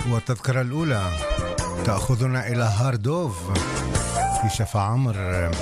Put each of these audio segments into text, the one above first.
والتذكرة الأولى تأخذنا إلى هاردوف في شفا عمر.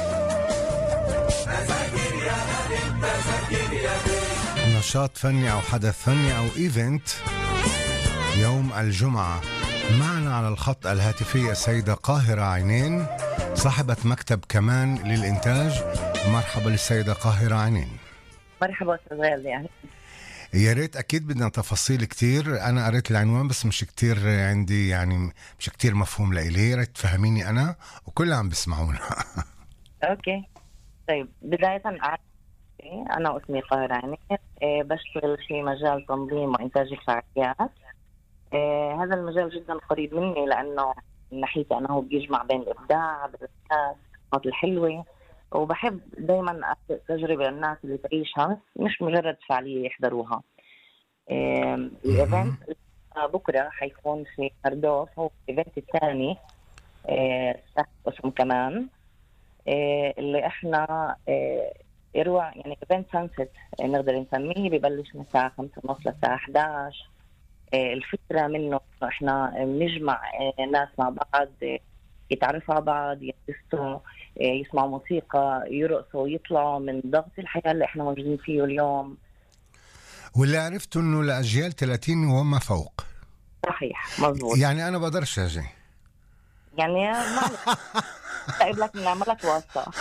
نشاط فني أو حدث فني أو إيفنت يوم الجمعة. معنا على الخط الهاتفي السيدة قاهرة عينين، صاحبة مكتب كمان للإنتاج. مرحبا للسيدة قاهرة عينين. مرحبا أستاذ غالي. يا ريت أكيد بدنا تفاصيل كتير. أنا قريت العنوان بس مش كتير عندي، يعني مش كتير مفهوم لإلي. ريت تفهميني أنا وكل اللي عم بسمعونا. أوكي طيب، بداية أنا اسمي قاهرة عينين، بشتغل في مجال تنظيم وإنتاج الفعاليات. هذا المجال جدا قريب مني لأنه من ناحيتي أنا هو بيجمع بين الإبداع بالناس الحلوة، وبحب دايما أعطي تجربة للناس اللي تعيشها، مش مجرد فعالية يحضروها. الإيفنت بكرة حيكون في هاردوف، هو الإيفنت الثاني اسمه كمان، اللي احنا يروح يعني إيفنت سانست نقدر نسميه، ببلش من الساعة 5:30 للساعة 11. الفكرة منه احنا بنجمع ناس مع بعض، يتعرفوا على بعض، يتبسطوا، يسمعوا موسيقى، يرقصوا، يطلعوا من ضغط الحياة اللي احنا موجودين فيه اليوم. واللي عرفته انه لأجيال 30 وما فوق. صحيح مظبوط. يعني انا بقدرش اجي، يعني ما طيب لك نعملك واسطة.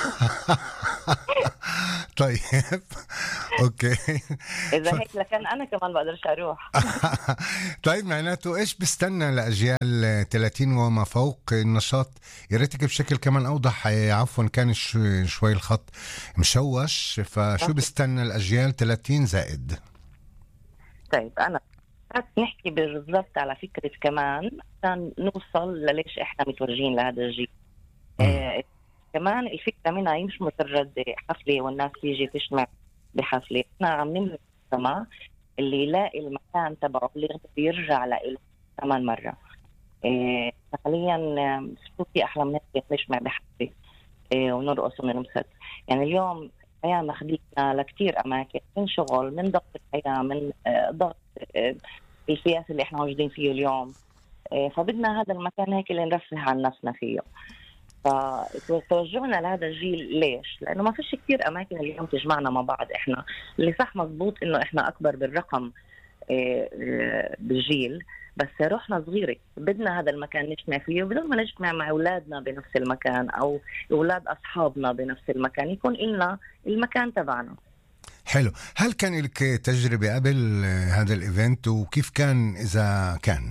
طيب اوكي. اذا هيك لكن انا كمان بقدرش اروح. طيب معناته ايش بستنى لاجيال 30 وما فوق النشاط؟ يا ريتك بشكل كمان اوضح. عفوا كان شوي الخط مشوش. فشو بستنى الاجيال 30 زائد؟ طيب انا نحكي بالضبط على فكرة كمان عشان نوصل لليش احنا متوجهين لهذا الجيل. كمان الفكرة منها مش مجرد حفلة والناس تيجي تجتمع بحفلة، احنا عم نملك المجتمع اللي يلاقي المكان تبعه اللي يقدر يرجع له كمان مرة. حاليا شو في أحلى من هيك نجتمع بحفلة ونرقص وننبسط. يعني اليوم الحياة مخدينا لكتير أماكن، من شغل، من ضغط الحياة، من ضغط السياسي اللي احنا موجودين فيه اليوم. فبدنا هذا المكان هيك اللي نرفه عن نفسنا فيه. فتوجهنا لهذا الجيل ليش؟ لأنه ما فيش كتير أماكن اليوم تجمعنا مع بعض. إحنا اللي صح مزبوط إنه إحنا أكبر بالرقم بالجيل، بس روحنا صغيرة. بدنا هذا المكان نجمع فيه، وبدون ما نجمع مع أولادنا بنفس المكان أو أولاد أصحابنا بنفس المكان، يكون إلنا المكان تبعنا. حلو. هل كان لك تجربة قبل هذا الإيفنت، وكيف كان إذا كان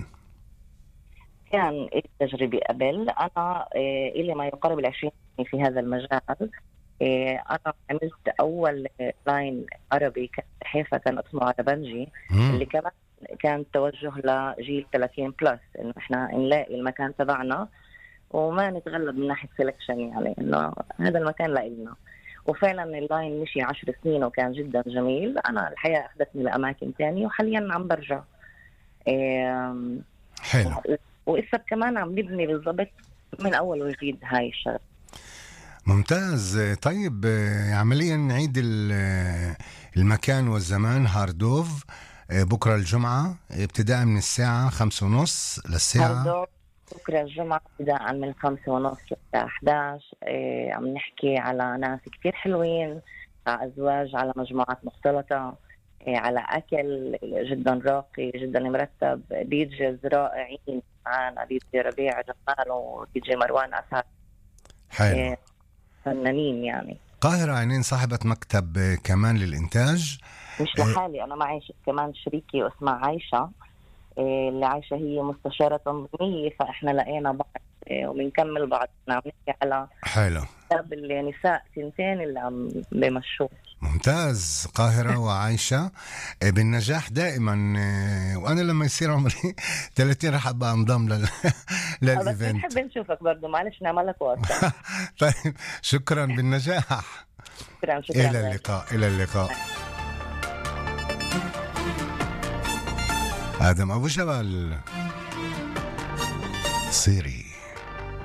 التجربة قبل؟ أنا إلي ما يقارب 20 في هذا المجال. أنا عملت أول لاين عربي كان حيفا، كان اسمه عربنجي، اللي كمان كان توجه لجيل 30 بلس، إنه إحنا نلاقي المكان تبعنا وما نتغلب من ناحية سيلكشن، يعني إنه هذا المكان لإلنا. وفعلا اللاين مشي 10 سنين وكان جدا جميل. أنا الحقيقة أخذتني لأماكن تانية وحاليا عم برجع. حلو. وإسا كمان عم نبني بالضبط من أول وجديد هاي الشغل. ممتاز. طيب عمليا نعيد المكان والزمان. هاردوف بكرة الجمعة ابتداء من الساعة 5:30 للساعة. هاردوف بكرة الجمعة ابتداء من 5:30 للساعة 11. عم نحكي على ناس كتير حلوين، على أزواج، على مجموعات مختلطة، على أكل جدا راقي جدا مرتب، ديجيز رائعين معنا، ديجي ربيع جمال وديجي مروان أسعد. حلو. فنانين يعني. قاهرة عينين صاحبة مكتب كمان للإنتاج. مش لحالي، أنا معي كمان شريكي اسمها عايشة. اللي عايشة هي مستشارة تنظيمية، فإحنا لقينا بعض وبنكمل بعض. عم نحكي على حلو كتاب النساء سنتين اللي عم بمشوه. ممتاز. قاهرة وعايشة بالنجاح دائما. وأنا لما يصير عمري 30 رح أبقى انضم للإيفنت. بس نحب نشوفك برضو، معلش نعملك واسطة. طيب شكرا بالنجاح. شكرا. إلى اللقاء. إلى اللقاء. آدم أبو جبل، صيري.